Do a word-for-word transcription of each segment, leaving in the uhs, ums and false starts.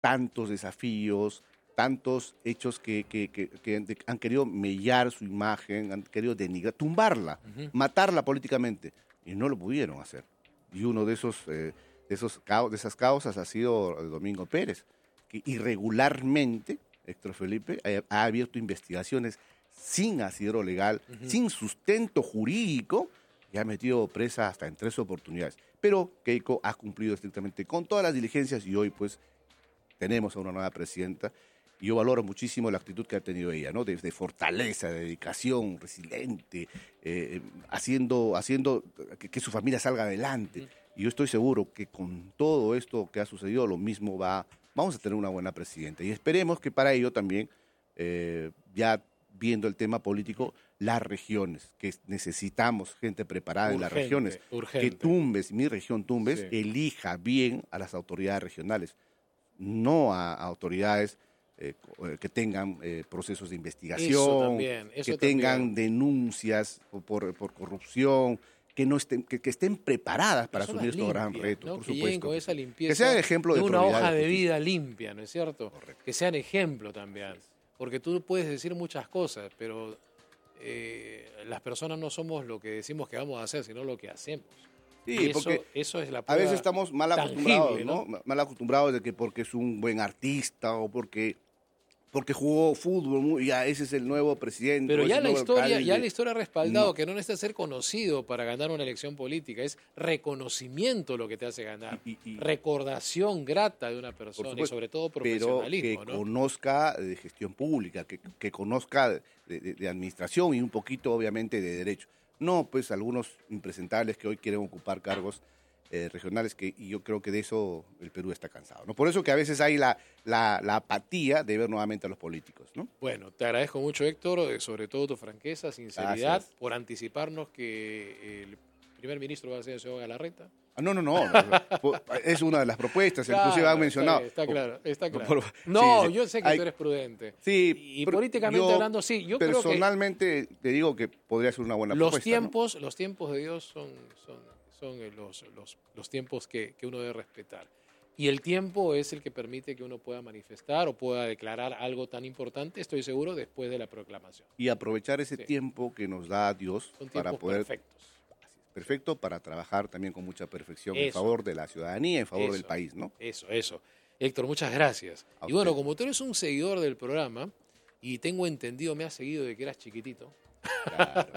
tantos desafíos, tantos hechos que, que, que, que han querido mellar su imagen, han querido denigrar, tumbarla, uh-huh. matarla políticamente, y no lo pudieron hacer. Y uno de esos, eh, de, esos de esas causas ha sido Domingo Pérez, que irregularmente, Héctor Felipe, ha, ha abierto investigaciones sin asidero legal, uh-huh. sin sustento jurídico, y ha metido presa hasta en tres oportunidades. Pero Keiko ha cumplido estrictamente con todas las diligencias y hoy pues tenemos a una nueva presidenta. Y yo valoro muchísimo la actitud que ha tenido ella, ¿no? De, de fortaleza, de dedicación, resiliente, eh, haciendo, haciendo que, que su familia salga adelante. Uh-huh. Y yo estoy seguro que con todo esto que ha sucedido, lo mismo va, vamos a tener una buena presidenta. Y esperemos que para ello también, eh, ya viendo el tema político, las regiones, que necesitamos gente preparada urgente, en las regiones, urgente. Que Tumbes, mi región Tumbes, sí. elija bien a las autoridades regionales, no a, a autoridades eh, que tengan eh, procesos de investigación, eso también, eso que también. tengan denuncias por, por corrupción, que no estén, que, que estén preparadas para asumir estos gran retos, ¿no? por que supuesto. Con esa limpieza que sean ejemplo de, de una hoja de justicia. vida limpia, ¿no es cierto? Correcto. Que sean ejemplo también. Porque tú puedes decir muchas cosas, pero eh, las personas no somos lo que decimos que vamos a hacer, sino lo que hacemos. Sí, y eso, porque eso es la a veces estamos mal acostumbrados, tangible, ¿no? ¿no? Mal acostumbrados de que porque es un buen artista o porque porque jugó fútbol, ya ese es el nuevo presidente. Pero ya la historia, alcalde. ya la historia ha respaldado no. que no necesita ser conocido para ganar una elección política, es reconocimiento lo que te hace ganar, y, y, recordación grata de una persona supuesto, y sobre todo profesionalismo. Pero que ¿no? conozca de gestión pública, que, que conozca de, de, de administración y un poquito obviamente de derecho. No, pues algunos impresentables que hoy quieren ocupar cargos Eh, regionales, que, y yo creo que de eso el Perú está cansado, ¿no? Por eso que a veces hay la, la, la apatía de ver nuevamente a los políticos, ¿no? Bueno, te agradezco mucho, Héctor, sobre todo tu franqueza, sinceridad, Gracias. por anticiparnos que el primer ministro va a ser el señor Galarreta. Ah, no, no, no, es una de las propuestas, claro, inclusive han mencionado. Está, está claro, está claro. Por, no, sí, sí, yo sé que hay, tú eres prudente. Sí, y políticamente yo, hablando, sí. Yo personalmente creo que te digo que podría ser una buena los propuesta. Tiempos, ¿no? Los tiempos de Dios son... son son los, los, los tiempos que, que uno debe respetar. Y el tiempo es el que permite que uno pueda manifestar o pueda declarar algo tan importante, estoy seguro, después de la proclamación. Y aprovechar ese sí. tiempo que nos da Dios son para poder... perfectos. Perfecto para trabajar también con mucha perfección eso. en favor de la ciudadanía, en favor eso. del país, ¿no? Eso, eso. Héctor, muchas gracias. A y bueno, usted. como tú eres un seguidor del programa, y tengo entendido, me has seguido de que eras chiquitito. Claro.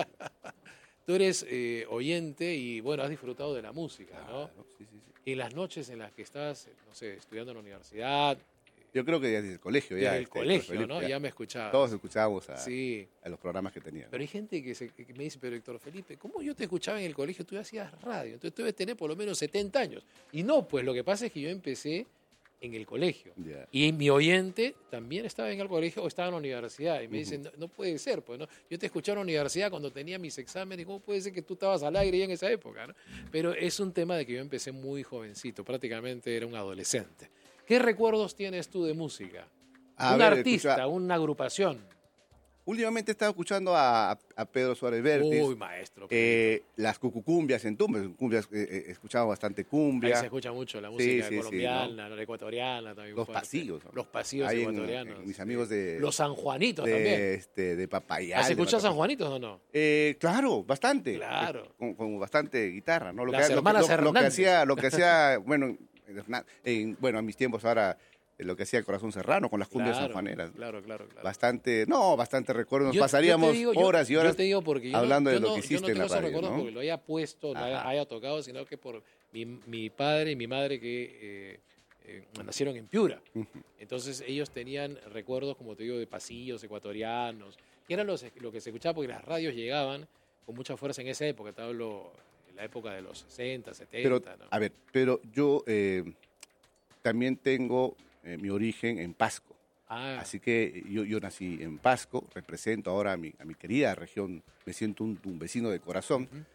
Tú eres eh, oyente y, bueno, has disfrutado de la música, claro, ¿no? Sí, sí, sí. Y las noches en las que estás, no sé, estudiando en la universidad. Yo creo que desde el colegio ya. Desde el este, colegio, Felipe, ¿no? Ya, ya me escuchabas. Todos escuchábamos a, sí. a los programas que tenían. Pero hay gente que, se, que me dice, pero Héctor Felipe, ¿cómo yo te escuchaba en el colegio? Tú hacías radio, entonces tú debes tener por lo menos setenta años. Y no, pues lo que pasa es que yo empecé en el colegio. Yeah. Y mi oyente también estaba en el colegio o estaba en la universidad. Y me Uh-huh. dicen, no, no puede ser, pues, ¿no? Yo te escuché en la universidad cuando tenía mis exámenes. ¿Cómo puede ser que tú estabas al aire ya en esa época, ¿no? Pero es un tema de que yo empecé muy jovencito. Prácticamente era un adolescente. ¿Qué recuerdos tienes tú de música? A un ver, artista, escucha, una agrupación. Últimamente he estado escuchando a, a Pedro Suárez Vértiz. Uy, maestro. Eh, las cucucumbias en Tumbes. Cumbias, eh, he escuchado bastante cumbia. Ahí se escucha mucho la música sí, sí, colombiana, sí, ¿no? la ecuatoriana también. Los fuerte. pasillos. ¿no? Los pasillos Ahí ecuatorianos. En, en mis amigos de... Los sanjuanitos de, también. Este, de Papayal. ¿Has escuchado sanjuanitos o no? Eh, claro, bastante. Claro. Eh, con, con bastante guitarra, ¿no? Lo Las que, hermanas lo, lo, lo que Hernández. hacía, lo que hacía, bueno, en, bueno, a mis tiempos ahora... lo que hacía Corazón Serrano con las cumbias claro, sanjuaneras. Claro, claro, claro. Bastante, no, bastante recuerdo. Nos yo, pasaríamos yo digo, horas yo, y horas yo te digo porque yo hablando no, de lo no, que hiciste yo no en la radio, recuerdos ¿no? porque lo haya puesto, lo haya, haya tocado, sino que por mi, mi padre y mi madre que eh, eh, nacieron en Piura. Uh-huh. Entonces ellos tenían recuerdos, como te digo, de pasillos ecuatorianos, que eran los, lo que se escuchaba porque las radios llegaban con mucha fuerza en esa época. Te hablo en la época de los sesenta, setenta. Pero, ¿no? A ver, pero yo eh, también tengo eh, mi origen en Pasco. Ah. Así que yo, yo nací en Pasco, represento ahora a mi, a mi querida región, me siento un, un vecino de corazón. Uh-huh.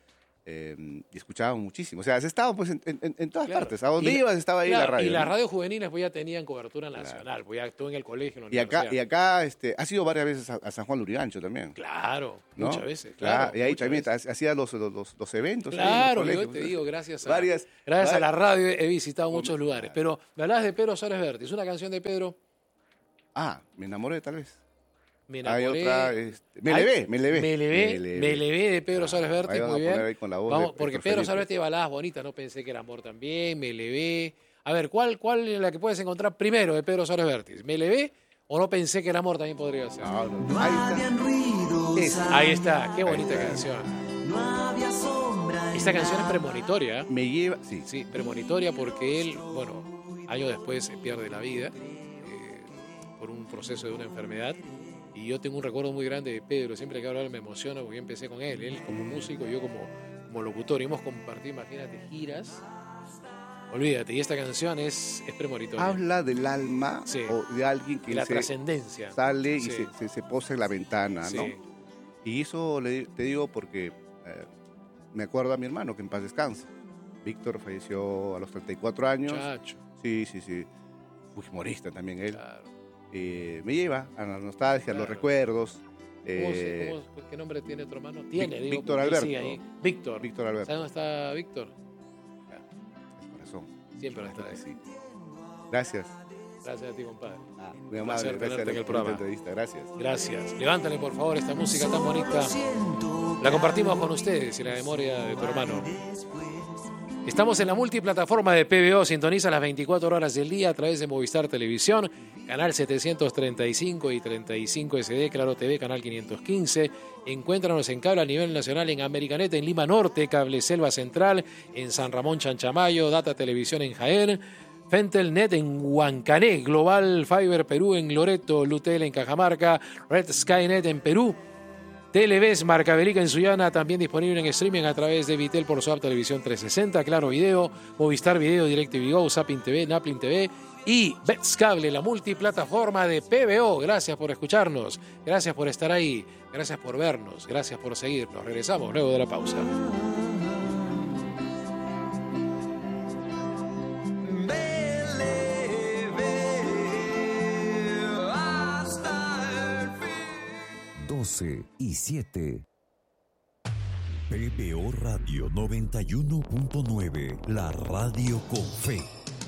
Eh, y escuchaban muchísimo. O sea, has estado pues en, en, en todas Claro. partes. A donde Y- ibas estaba ahí claro, la radio. Y las ¿no? radios juveniles pues ya tenían cobertura nacional, pues ya estuve en el colegio, en la Y acá, universidad. y acá este, has ido varias veces a, a San Juan Lurigancho también. Claro, ¿no? muchas veces, claro. Y ahí muchas también veces. hacías los, los, los, los eventos. ahí en Claro, los yo colegios. te digo, gracias a, Varias- gracias a varias- la radio he visitado muchos lugares. Pero me hablabas de Pedro Suárez Vértiz, una canción de Pedro, Ah, me enamoré tal vez. me Hay enamoré. otra. Este, me Ay, levé, me levé. Me levé, me levé de Pedro Ah, Suárez Vértiz, ahí van a muy poner bien. ahí con la voz Vamos, de porque Héctor Pedro Felipe. Suárez tiene baladas bonitas, no pensé que era amor también, me levé. A ver, ¿cuál, ¿cuál es la que puedes encontrar primero de Pedro Suárez Vértiz? ¿Me levé o no pensé que era amor también podría ser? No, no, ahí está. Ahí está, qué bonita canción. No había sombra. Esta canción es premonitoria, ¿eh? Me lleva, sí. Sí, premonitoria porque él, bueno, años después pierde la vida eh, por un proceso de una enfermedad. Y yo tengo un recuerdo muy grande de Pedro. Siempre que hablo de él me emociono porque yo empecé con él. Él como músico, yo como, como locutor. Y hemos compartido, imagínate, giras. Olvídate, y esta canción es, es premonitoria. Habla del alma Sí. o de alguien que Y la se trascendencia. sale y Sí. se, se, se posa en la ventana, ¿no? Sí. Y eso le, te digo porque eh, me acuerdo a mi hermano, que en paz descanse. Víctor falleció a los treinta y cuatro años. Chacho, Sí, sí, sí. Fujimorista también él. claro. Eh, me lleva a la nostalgia, a los Claro. recuerdos. ¿Cómo Eh, se- cómo- ¿Qué nombre tiene tu hermano? Tiene, digo, Víctor porque él Alberto. sigue ahí. Víctor. Víctor Alberto. ¿Sabes dónde está Víctor? El corazón. Siempre va a estar ahí. Sí. Gracias. Gracias a ti, compadre. Ah, muy placer amable. tenerte Gracias en el por programa. esta entrevista. Gracias. Gracias. Levántale, por favor, esta música tan bonita. La compartimos con ustedes y la memoria de tu hermano. Estamos en la multiplataforma de P B O. Sintoniza las veinticuatro horas del día a través de Movistar Televisión, canal setecientos treinta y cinco y treinta y cinco S D, Claro T V, canal quinientos quince. Encuéntranos en cable a nivel nacional en Americanet, en Lima Norte, Cable Selva Central, en San Ramón Chanchamayo, Data Televisión en Jaén, Fentelnet en Huancané, Global Fiber Perú en Loreto, Lutel en Cajamarca, Red Skynet en Perú, Televes Marcabelica en Sullana, también disponible en streaming a través de Vitel por su app Televisión trescientos sesenta, Claro Video, Movistar Video, DirecTV Go, Zapping T V, Naplin T V y Bets Cable, la multiplataforma de P B O. Gracias por escucharnos, gracias por estar ahí, gracias por vernos, gracias por seguirnos. Regresamos luego de la pausa. doce y siete. P B O Radio noventa y uno punto nueve, la radio con fe.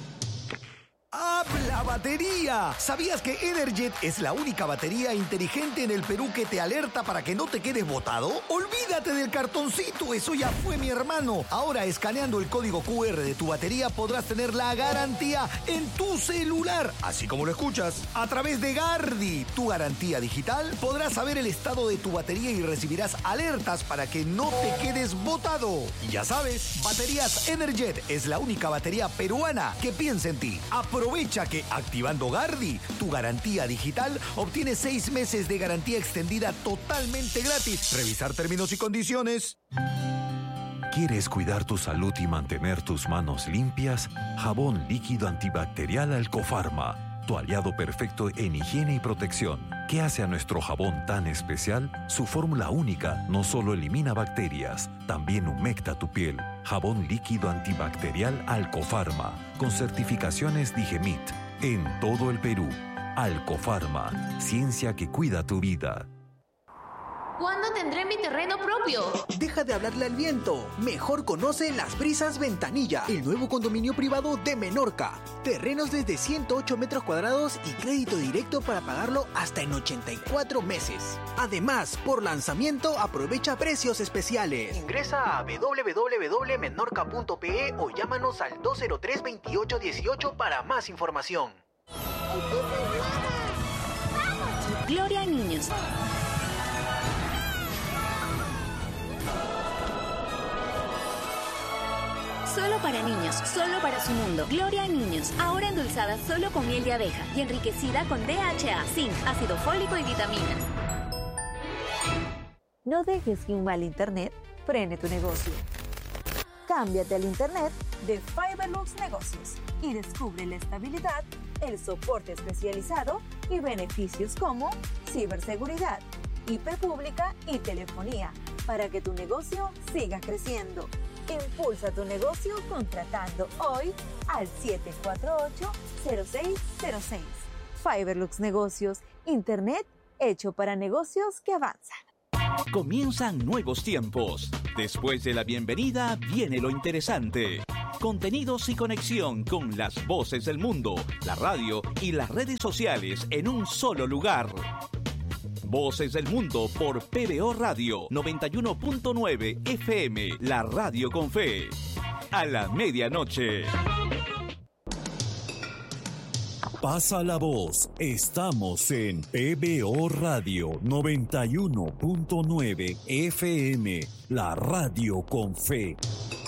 ¡Habla batería! ¿Sabías que Energet es la única batería inteligente en el Perú que te alerta para que no te quedes botado? ¡Olvídate del cartoncito! Eso ya fue, mi hermano. Ahora, escaneando el código Q R de tu batería, podrás tener la garantía en tu celular. Así como lo escuchas. A través de Gardi, tu garantía digital, podrás saber el estado de tu batería y recibirás alertas para que no te quedes botado. Y ya sabes, Baterías Energet es la única batería peruana que piensa en ti. Aprovecha que activando Gardi, tu garantía digital, obtienes seis meses de garantía extendida totalmente gratis. Revisar términos y condiciones. ¿Quieres cuidar tu salud y mantener tus manos limpias? Jabón líquido antibacterial Alcofarma, tu aliado perfecto en higiene y protección. ¿Qué hace a nuestro jabón tan especial? Su fórmula única no solo elimina bacterias, también humecta tu piel. Jabón líquido antibacterial Alcofarma, con certificaciones Digemit, en todo el Perú. Alcofarma, ciencia que cuida tu vida. ¿Cuándo tendré mi terreno propio? Deja de hablarle al viento. Mejor conoce Las Brisas Ventanilla, el nuevo condominio privado de Menorca. Terrenos desde ciento ocho metros cuadrados y crédito directo para pagarlo hasta en ochenta y cuatro meses. Además, por lanzamiento aprovecha precios especiales. Ingresa a w w w punto menorca punto p e o llámanos al dos cero tres, veintiocho dieciocho para más información. Gloria a Niños. Solo para niños, solo para su mundo. Gloria a Niños, ahora endulzada solo con miel de abeja y enriquecida con D H A, zinc, ácido fólico y vitaminas. No dejes que un mal internet frene tu negocio. Cámbiate al internet de Fiberlux Negocios y descubre la estabilidad, el soporte especializado y beneficios como ciberseguridad, I P pública y telefonía, para que tu negocio siga creciendo. Impulsa tu negocio contratando hoy al siete cuatro ocho, cero seis cero seis. Fiberlux Negocios, Internet hecho para negocios que avanzan. Comienzan nuevos tiempos. Después de la bienvenida viene lo interesante. Contenidos y conexión con las voces del mundo, la radio y las redes sociales en un solo lugar. Voces del Mundo por P B O Radio noventa y uno punto nueve F M, la radio con fe. A la medianoche. Pasa la voz. Estamos en P B O Radio noventa y uno punto nueve F M, la radio con fe.